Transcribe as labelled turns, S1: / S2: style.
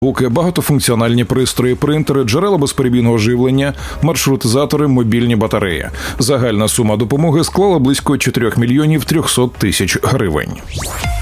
S1: ноутбуки, багатофункціональні пристрої, принтери, джерела безперебійного живлення, маршрутизатори, мобільні батареї. Загальна сума допомоги склала близько 4 мільйонів 300 тисяч гривень.